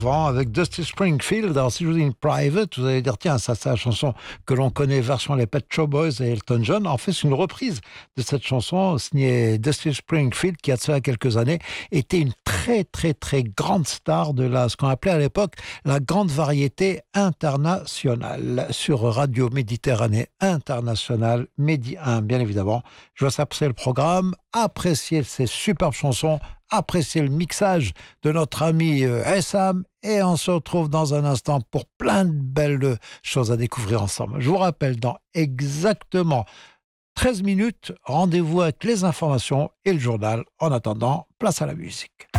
Avec Dusty Springfield. Alors, si je vous dis une Private, vous allez dire, tiens, ça, c'est la chanson que l'on connaît, version les Pet Shop Boys et Elton John. En fait, c'est une reprise de cette chanson signée Dusty Springfield, qui, a de cela quelques années, était une très, très, très grande star de ce qu'on appelait à l'époque la grande variété internationale sur Radio Méditerranée Internationale, Médi 1, bien évidemment. Je vous apprécier le programme, apprécier ces superbes chansons, apprécier le mixage de notre ami Essam, et on se retrouve dans un instant pour plein de belles choses à découvrir ensemble. Je vous rappelle, dans exactement 13 minutes, rendez-vous avec les informations et le journal. En attendant, place à la musique.